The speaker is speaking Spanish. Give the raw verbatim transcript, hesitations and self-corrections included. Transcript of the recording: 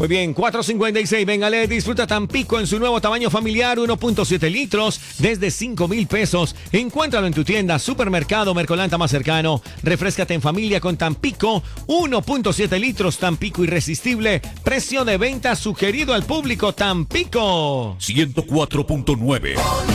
Muy bien, cuatro cincuenta y seis. Véngale, disfruta Tampico en su nuevo tamaño familiar, uno punto siete litros, desde cinco mil pesos. Encuéntralo en tu tienda, supermercado, Mercolanta más cercano. Refréscate en familia con Tampico, uno punto siete litros, Tampico irresistible. Precio de venta sugerido al público, Tampico. ciento cuatro punto nueve.